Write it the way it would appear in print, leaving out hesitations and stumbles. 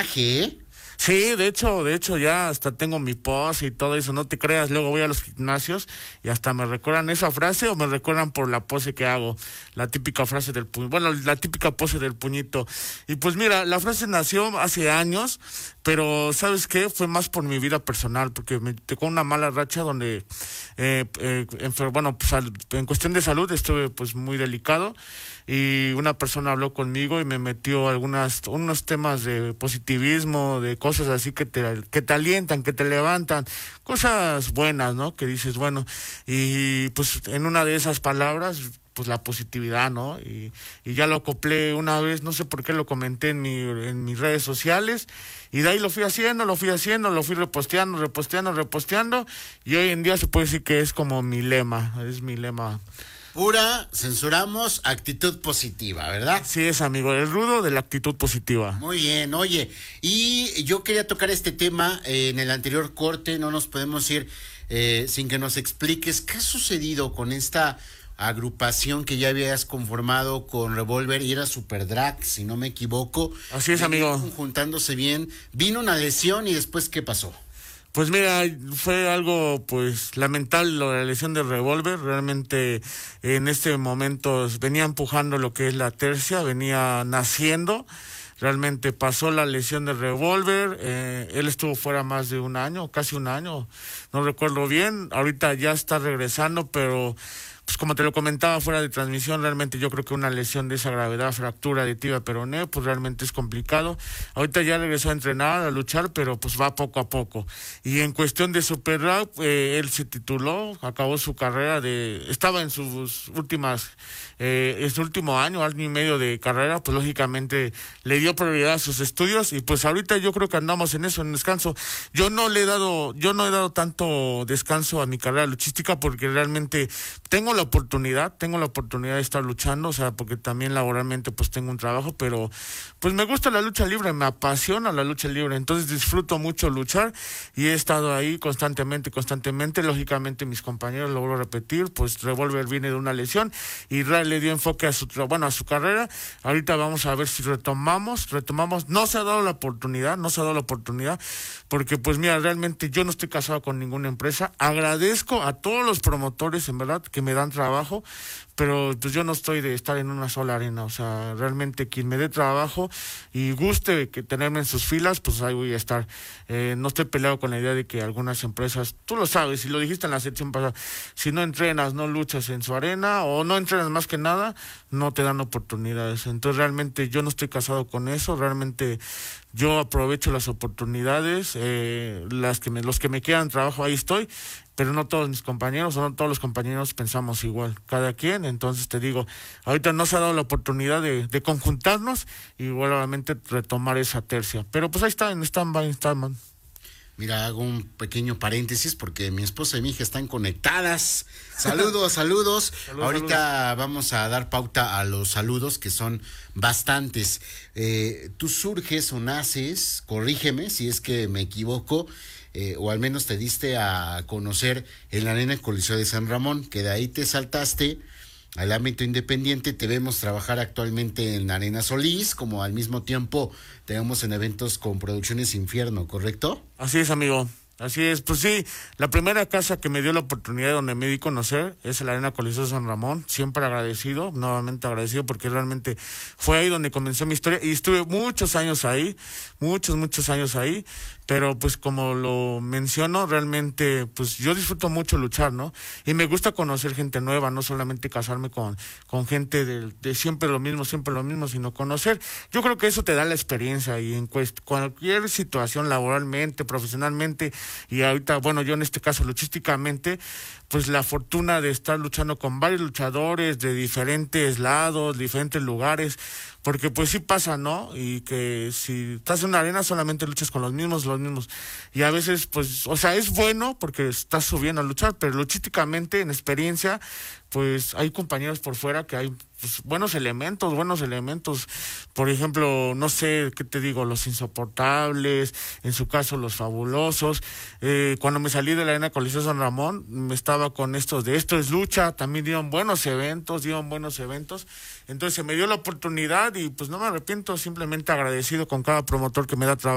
personaje, ¿eh? Sí, de hecho ya hasta tengo mi pose y todo eso, no te creas, luego voy a los gimnasios y hasta me recuerdan esa frase o me recuerdan por la pose que hago, la típica frase del bueno, la típica pose del puñito. Y pues mira, la frase nació hace años, pero ¿sabes qué? Fue más por mi vida personal, porque me tocó una mala racha donde, bueno, pues en cuestión de salud estuve pues muy delicado y una persona habló conmigo y me metió unos temas de positivismo, de cosas así que te alientan, que te levantan, cosas buenas, ¿no? Que dices, bueno, y pues en una de esas palabras, pues la positividad, ¿no? Y ya lo acoplé una vez, no sé por qué lo comenté en mis redes sociales, y de ahí lo fui haciendo, lo fui reposteando, y hoy en día se puede decir que es como es mi lema. Pura, censuramos, actitud positiva, ¿verdad? Sí es, amigo, el rudo de la actitud positiva. Muy bien, oye, y yo quería tocar este tema en el anterior corte, no nos podemos ir sin que nos expliques qué ha sucedido con esta agrupación que ya habías conformado con Revolver y era Super Drag, si no me equivoco. Así es, amigo. Juntándose bien, vino una lesión y después, ¿qué pasó? Pues mira, fue algo pues lamentable la lesión de Revolver. Realmente en este momento venía empujando lo que es la tercia, venía naciendo. Realmente pasó la lesión de Revolver, él estuvo fuera más de un año, casi un año, no recuerdo bien. Ahorita ya está regresando, pero pues como te lo comentaba fuera de transmisión, realmente yo creo que una lesión de esa gravedad, fractura de tibia peroné, pues realmente es complicado. Ahorita ya regresó a entrenar, a luchar, pero pues va poco a poco. Y en cuestión de Super Rap, él se tituló, acabó su carrera estaba en sus últimas, su último año y medio de carrera, pues lógicamente le dio prioridad a sus estudios y pues ahorita yo creo que andamos en eso, en descanso. Yo no he dado tanto descanso a mi carrera luchística porque realmente tengo la oportunidad de estar luchando, o sea, porque también laboralmente pues tengo un trabajo, pero pues me gusta la lucha libre, me apasiona la lucha libre, entonces disfruto mucho luchar y he estado ahí constantemente, lógicamente mis compañeros, lo vuelvo a repetir, pues Revolver viene de una lesión y le dio enfoque a su carrera. Ahorita vamos a ver si retomamos, no se ha dado la oportunidad, porque pues mira, realmente yo no estoy casado con ninguna empresa, agradezco a todos los promotores en verdad que me dan trabajo, pero pues yo no estoy de estar en una sola arena, o sea, realmente quien me dé trabajo y guste que tenerme en sus filas, pues ahí voy a estar. No estoy peleado con la idea de que algunas empresas, tú lo sabes, y lo dijiste en la sección pasada, si no entrenas, no luchas en su arena, o no entrenas más que nada, no te dan oportunidades. Entonces realmente yo no estoy casado con eso, realmente yo aprovecho las oportunidades, los que me quedan trabajo, ahí estoy, pero no todos mis compañeros o no todos los compañeros pensamos igual, cada quien. Entonces te digo, ahorita no se ha dado la oportunidad de conjuntarnos y nuevamente retomar esa tercia, pero pues ahí está, en stand-by, man. Mira, hago un pequeño paréntesis porque mi esposa y mi hija están conectadas. Saludos. Ahorita vamos a dar pauta a los saludos, que son bastantes. Tú surges o naces, corrígeme si es que me equivoco, o al menos te diste a conocer en la Arena Coliseo de San Ramón, que de ahí te saltaste al ámbito independiente. Te vemos trabajar actualmente en Arena Solís, como al mismo tiempo te vemos en eventos con Producciones Infierno, ¿correcto? Así es, amigo. Así es, pues sí, la primera casa que me dio la oportunidad donde me di a conocer es la Arena Coliseo de San Ramón, siempre agradecido, nuevamente agradecido porque realmente fue ahí donde comenzó mi historia y estuve muchos años ahí, pero pues como lo menciono, realmente pues yo disfruto mucho luchar, ¿no? Y me gusta conocer gente nueva, no solamente casarme con gente de siempre lo mismo, sino conocer. Yo creo que eso te da la experiencia y en cualquier situación laboralmente, profesionalmente, y ahorita, bueno, yo en este caso luchísticamente, pues la fortuna de estar luchando con varios luchadores de diferentes lados, diferentes lugares, porque pues sí pasa, ¿no? Y que si estás en una arena solamente luchas con los mismos, y a veces pues, o sea, es bueno porque estás subiendo a luchar, pero luchísticamente en experiencia, pues hay compañeros por fuera que hay pues, buenos elementos, por ejemplo, no sé qué te digo, los Insoportables, en su caso los Fabulosos. Cuando me salí de la Arena Coliseo San Ramón, me estaba con esto es lucha, también dieron buenos eventos, entonces se me dio la oportunidad y pues no me arrepiento, simplemente agradecido con cada promotor que me da trabajo.